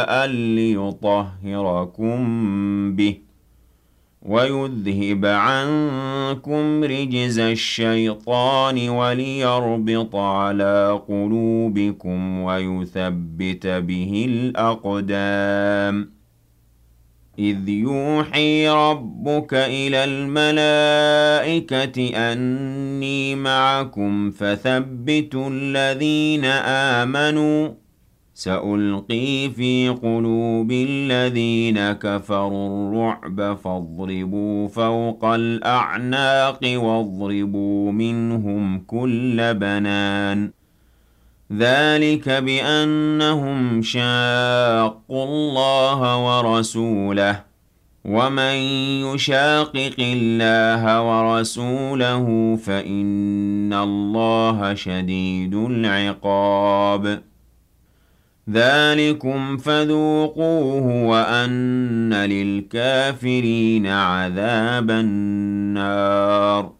ماء ليطهركم به ويذهب عنكم رجز الشيطان وليربط على قلوبكم ويثبت به الأقدام إذ يوحي ربك إلى الملائكة أني معكم فثبتوا الذين آمنوا سألقي في قلوب الذين كفروا الرعب فاضربوا فوق الأعناق واضربوا منهم كل بنان ذلك بأنهم شاقوا الله ورسوله ومن يشاقق الله ورسوله فإن الله شديد العقاب ذلكم فذوقوه وأن للكافرين عذاب النار